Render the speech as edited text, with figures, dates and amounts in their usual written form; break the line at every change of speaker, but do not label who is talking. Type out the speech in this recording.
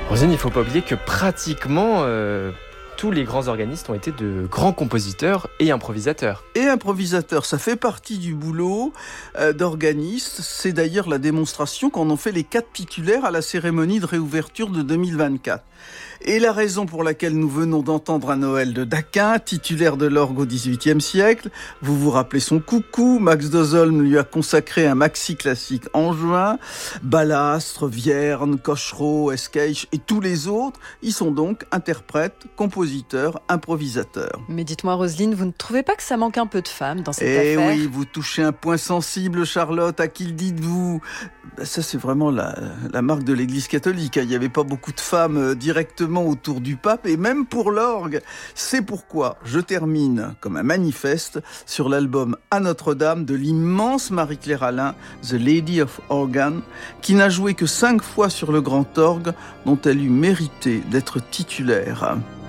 Roselyne, il ne faut pas oublier que pratiquement tous les grands organistes ont été de grands compositeurs et improvisateurs.
Et improvisateur, ça fait partie du boulot d'organiste. C'est d'ailleurs la démonstration qu'en ont fait les 4 titulaires à la cérémonie de réouverture de 2024. Et la raison pour laquelle nous venons d'entendre un Noël de Daquin, titulaire de l'orgue au XVIIIe siècle, vous vous rappelez son coucou, Max Dozolm lui a consacré un maxi classique en juin, Ballastre, Vierne, Cochereau, Esqueix et tous les autres, ils sont donc interprètes, compositeurs, improvisateurs.
Mais dites-moi Roselyne, vous ne trouvez pas que ça manque un peu de femmes dans cette
Eh
affaire ?
oui, vous touchez un point sensible, Charlotte, à qui le dites-vous ? Ça, c'est vraiment la marque de l'Église catholique. Il n'y avait pas beaucoup de femmes directement autour du pape, et même pour l'orgue. C'est pourquoi je termine comme un manifeste sur l'album À Notre-Dame de l'immense Marie-Claire Alain, The Lady of Organ, qui n'a joué que 5 fois sur le grand orgue, dont elle eut mérité d'être titulaire.